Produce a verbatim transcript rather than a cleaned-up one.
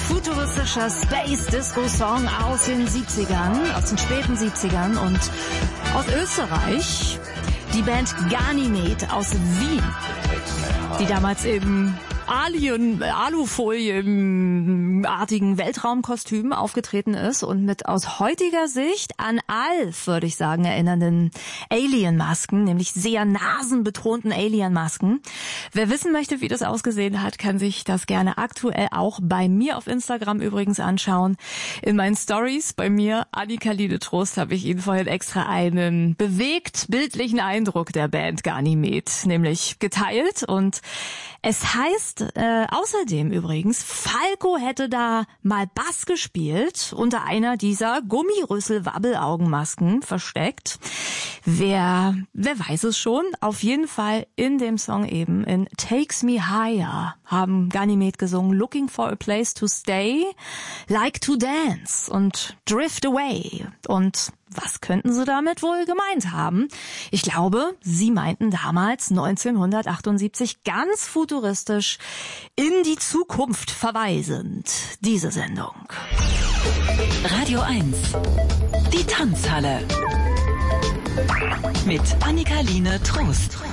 futuristischer Space-Disco-Song aus den siebzigern, aus den späten siebzigern und aus Österreich. Die Band Ganymed aus Wien, die damals im Alien, Alufolien-artigen Weltraumkostümen aufgetreten ist und mit aus heutiger Sicht an Alf, würde ich sagen, erinnernden Alien-Masken, nämlich sehr nasenbetonten Alien-Masken. Wer wissen möchte, wie das ausgesehen hat, kann sich das gerne aktuell auch bei mir auf Instagram übrigens anschauen. In meinen Stories bei mir, Annika Liedetrost, habe ich Ihnen vorhin extra einen bewegt bildlichen Eindruck der Band Ganymed nämlich geteilt und es heißt äh, außerdem übrigens, Falco hätte da mal Bass gespielt, unter einer dieser Gummirüssel-Wabbelaugenmasken versteckt. Wer, wer weiß es schon? Auf jeden Fall in dem Song eben, in Takes Me Higher, haben Ganymed gesungen, Looking for a place to stay, like to dance und drift away. Und was könnten sie damit wohl gemeint haben? Ich glaube, sie meinten damals neunzehnhundertachtundsiebzig ganz futuristisch in die Zukunft verweisend diese Sendung. Radio eins, die Tanzhalle mit Annika Line Trost.